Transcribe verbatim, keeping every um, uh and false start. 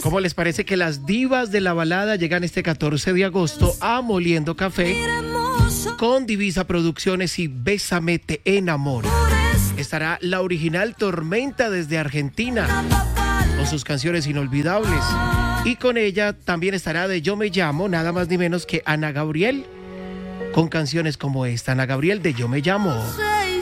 ¿Cómo les parece que las divas de la balada llegan este catorce de agosto a Moliendo Café con Divisa Producciones y Bésame te enamoro? Estará la original Tormenta desde Argentina con sus canciones inolvidables. Y con ella también estará de Yo me llamo, nada más ni menos que Ana Gabriel, con canciones como esta. Ana Gabriel de Yo me llamo.